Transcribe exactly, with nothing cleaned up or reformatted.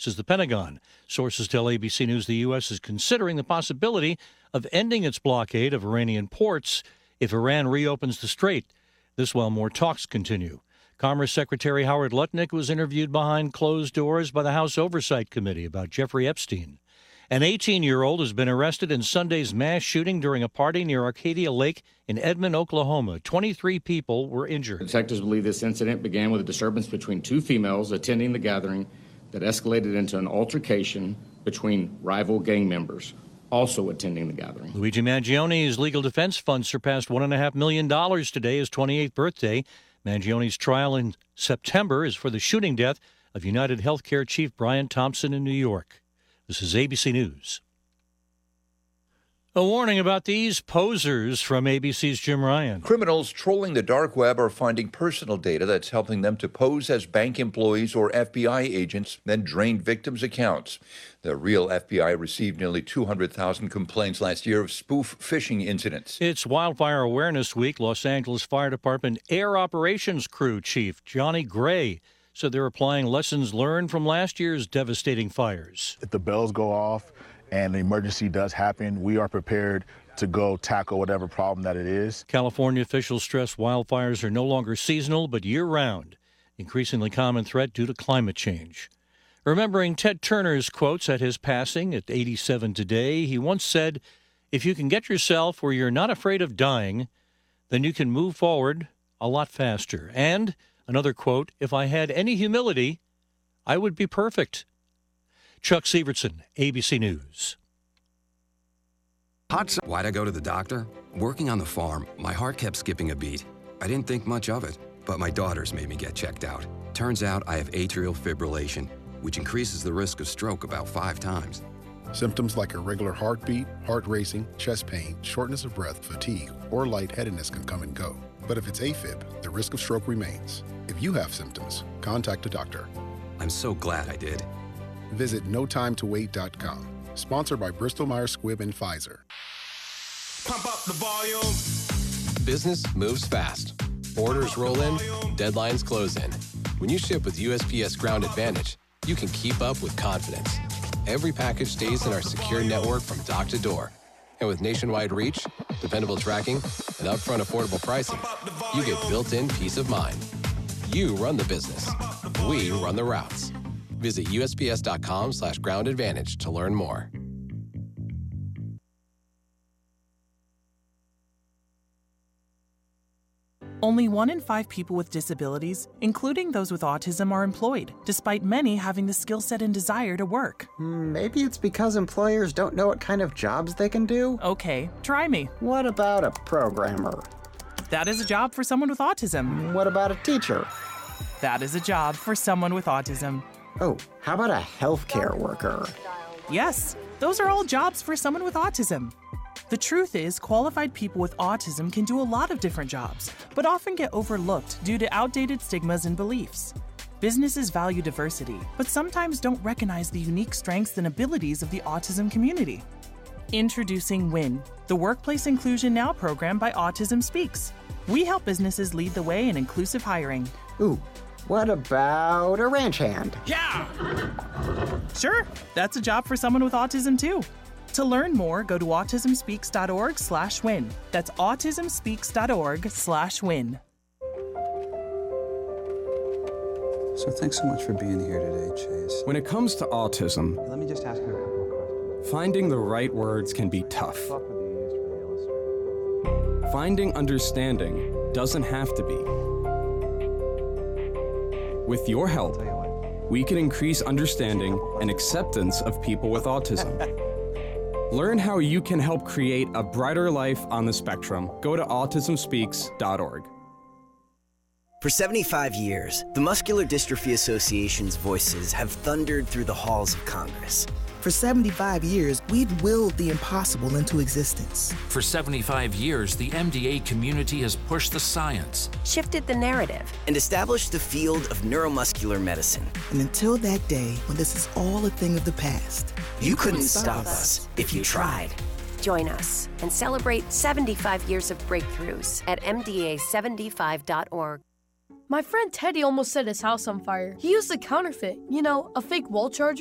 says the Pentagon. Sources tell A B C News the U S is considering the possibility of ending its blockade of Iranian ports if Iran reopens the strait. This while more talks continue. Commerce Secretary Howard Lutnick was interviewed behind closed doors by the House Oversight Committee about Jeffrey Epstein. An eighteen-year-old has been arrested in Sunday's mass shooting during a party near Arcadia Lake in Edmond, Oklahoma. twenty-three people were injured. Detectives believe this incident began with a disturbance between two females attending the gathering that escalated into an altercation between rival gang members also attending the gathering. Luigi Mangione's legal defense fund surpassed one point five million dollars today, his twenty-eighth birthday. Mangione's trial in September is for the shooting death of United Healthcare chief Brian Thompson in New York. This is A B C News. A warning about these posers from A B C's Jim Ryan. Criminals trolling the dark web are finding personal data that's helping them to pose as bank employees or F B I agents, then drain victims' accounts. The real F B I received nearly two hundred thousand complaints last year of spoof phishing incidents. It's Wildfire Awareness Week. Los Angeles Fire Department Air Operations Crew Chief Johnny Gray said they're applying lessons learned from last year's devastating fires. If the bells go off and an emergency does happen, we are prepared to go tackle whatever problem that it is. California officials stress wildfires are no longer seasonal but year-round, increasingly common threat due to climate change. Remembering Ted Turner's quotes at his passing at eighty-seven today, he once said, "If you can get yourself where you're not afraid of dying, then you can move forward a lot faster." And another quote, "If I had any humility, I would be perfect." Chuck Severson, A B C News. Why'd I go to the doctor? Working on the farm, my heart kept skipping a beat. I didn't think much of it, but my daughters made me get checked out. Turns out I have atrial fibrillation, which increases the risk of stroke about five times. Symptoms like irregular heartbeat, heart racing, chest pain, shortness of breath, fatigue, or lightheadedness can come and go. But if it's AFib, the risk of stroke remains. If you have symptoms, contact a doctor. I'm so glad I did. Visit no time to wait dot com. Sponsored by Bristol Myers Squibb and Pfizer. Pump up the volume. Business moves fast. Orders roll in, deadlines close in. When you ship with U S P S Ground Advantage, you can keep up with confidence. Every package stays in our secure network from dock to door. And with nationwide reach, dependable tracking, and upfront affordable pricing, you get built-in peace of mind. You run the business. We run the routes. Visit U S P S dot com slash ground advantage to learn more. Only one in five people with disabilities, including those with autism, are employed, despite many having the skill set and desire to work. Maybe it's because employers don't know what kind of jobs they can do? Okay, try me. What about a programmer? That is a job for someone with autism. What about a teacher? That is a job for someone with autism. Oh, how about a healthcare worker? Yes, those are all jobs for someone with autism. The truth is, qualified people with autism can do a lot of different jobs, but often get overlooked due to outdated stigmas and beliefs. Businesses value diversity, but sometimes don't recognize the unique strengths and abilities of the autism community. Introducing WIN, the Workplace Inclusion Now program by Autism Speaks. We help businesses lead the way in inclusive hiring. Ooh, what about a ranch hand? Yeah! Sure, that's a job for someone with autism too. To learn more, go to autism speaks dot org slash win. That's autism speaks dot org slash win. So thanks so much for being here today, Chase. When it comes to autism, Let me just ask you a couple of questions. finding the right words can be tough. Finding understanding doesn't have to be. With your help, we can increase understanding and acceptance of people with autism. Learn how you can help create a brighter life on the spectrum. Go to autism speaks dot org. For seventy-five years, the Muscular Dystrophy Association's voices have thundered through the halls of Congress. For seventy-five years, we've willed the impossible into existence. For seventy-five years, the M D A community has pushed the science, shifted the narrative, and established the field of neuromuscular medicine. And until that day, when this is all a thing of the past, you, you couldn't, couldn't stop us if you tried. Join us and celebrate seventy-five years of breakthroughs at M D A seventy-five dot org. My friend Teddy almost set his house on fire. He used a counterfeit, you know, a fake wall charger.